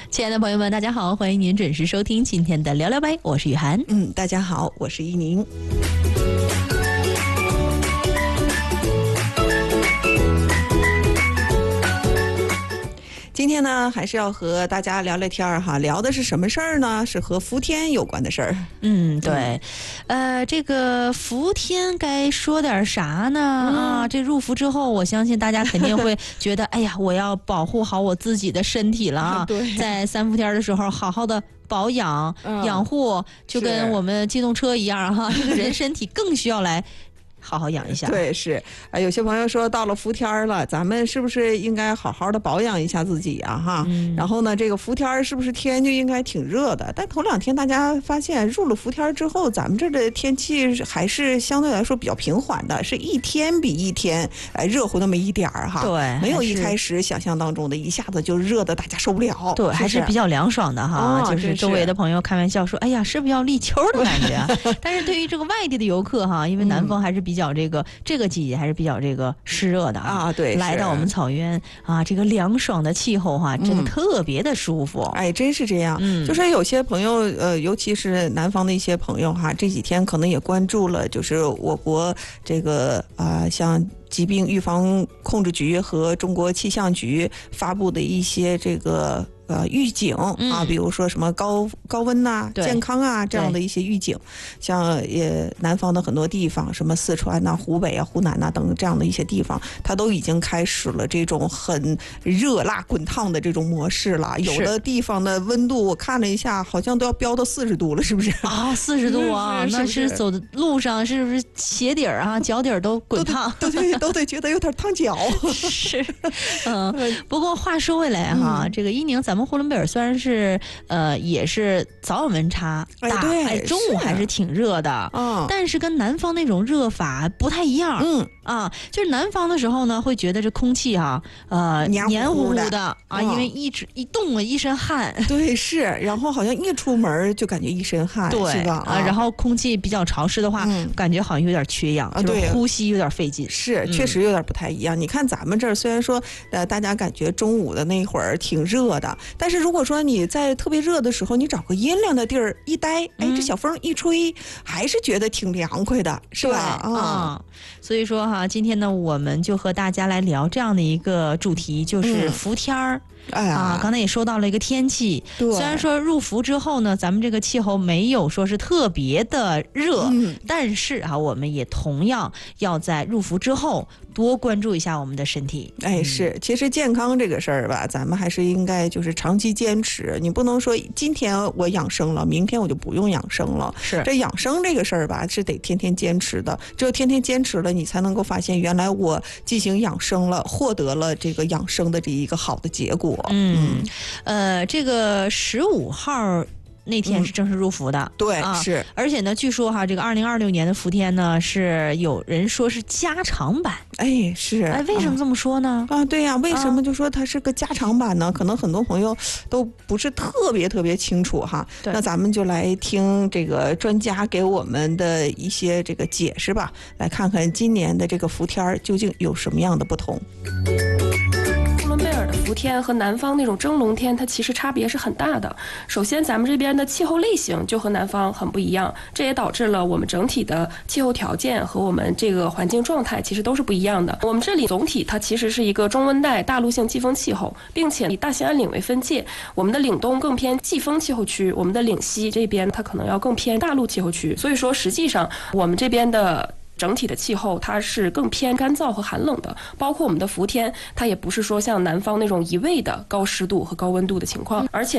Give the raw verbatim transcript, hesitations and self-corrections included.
亲爱的朋友们，大家好，欢迎您准时收听今天的聊聊呗，我是雨涵。 嗯，大家好，我是依宁。今天呢，还是要和大家聊聊天儿哈，聊的是什么事儿呢？是和伏天有关的事儿。 嗯，对，呃，这个伏天该说点啥呢？嗯、啊，这入伏之后，我相信大家肯定会觉得，哎呀，我要保护好我自己的身体了啊！ 对， 在三伏天的时候，好好的保养、嗯、养护，就跟我们机动车一样哈，这个人身体更需要来好好养一下。 对，是啊，有些朋友说到了伏天了，咱们是不是应该好好的保养一下自己啊？哈、嗯，然后呢，这个伏天是不是天就应该挺热的？但头两天大家发现入了伏天之后，咱们这的天气还是相对来说比较平缓的，是一天比一天哎热乎那么一点儿哈。 对， 没有一开始想象当中的一下子就热的大家受不了。 对，还是比较凉爽的哈。哦、就是周围的朋友开玩笑说：“哎呀，是不是要立秋的感觉、啊？”但是对于这个外地的游客哈，因为南方还是比较这个、嗯、这个季节还是比较这个湿热的啊。对， 来到我们草原啊，这个凉爽的气候哈，真的特别的舒服。 嗯、哎，真是这样。嗯，就是有些朋友呃，尤其是南方的一些朋友哈，这几天可能也关注了，就是我国这个啊、呃，像疾病预防控制局和中国气象局发布的一些这个。呃，预警啊，比如说什么高高温呐、啊、健康啊这样的一些预警，像也南方的很多地方，什么四川呐、啊、湖北啊、湖南呐、啊、等这样的一些地方，它都已经开始了这种很热辣滚烫的这种模式了。有的地方的温度我看了一下，好像都要飙到四十度了，是不是？ 啊，四十度啊，是是是，那是走的路上是不是鞋底儿啊、脚底儿都滚烫， 都都都得觉得有点烫脚。 是，嗯，不过话说回来哈，嗯、这个伊宁咱们。呼伦贝尔虽然是呃也是早晚温差大， 哎对， 哎中午还是挺热的， 嗯， 但是跟南方那种热法不太一样， 嗯啊，就是南方的时候呢，会觉得这空气哈、啊，呃黏糊糊的啊， 嗯、 因为一直一动啊一身汗， 对是，然后好像一出门就感觉一身汗， 对是吧？ 啊，然后空气比较潮湿的话，嗯、感觉好像有点缺氧， 啊， 对，呼吸有点费劲， 是、嗯、确实有点不太一样。你看咱们这儿虽然说呃大家感觉中午的那会儿挺热的。但是如果说你在特别热的时候，你找个阴凉的地儿一待，哎，这小风一吹，还是觉得挺凉快的，是吧？ 啊、嗯，所以说哈，今天呢，我们就和大家来聊这样的一个主题，就是伏天儿。嗯哎呀， 啊，刚才也说到了一个天气，虽然说入伏之后呢，咱们这个气候没有说是特别的热，嗯、但是啊，我们也同样要在入伏之后多关注一下我们的身体。 哎，是，其实健康这个事儿吧，咱们还是应该就是长期坚持，你不能说今天我养生了，明天我就不用养生了。 是， 这养生这个事儿吧，是得天天坚持的，只有天天坚持了，你才能够发现原来我进行养生了，获得了这个养生的这一个好的结果。 嗯，呃，这个十五号那天是正式入伏的， 嗯、对、 啊， 是， 而且呢，据说哈，这个二零二六年的伏天呢，是有人说是加长版， 哎，是， 哎，为什么这么说呢？ 啊，对呀、啊，为什么就说它是个加长版呢？啊、可能很多朋友都不是特别特别清楚哈。那咱们就来听这个专家给我们的一些这个解释吧，来看看今年的这个伏天究竟有什么样的不同。 呼伦贝尔的伏天和南方那种蒸笼天，它其实差别是很大的。首先，咱们这边的气候类型就和南方很不一样，这也导致了我们整体的气候条件和我们这个环境状态其实都是不一样的。我们这里总体它其实是一个中温带大陆性季风气候，并且以大兴安岭为分界，我们的岭东更偏季风气候区，我们的岭西这边它可能要更偏大陆气候区。所以说，实际上我们这边的整体的气候它是更偏干燥和寒冷的，包括我们的伏天，它也不是说像南方那种一味的高湿度和高温度的情况，而且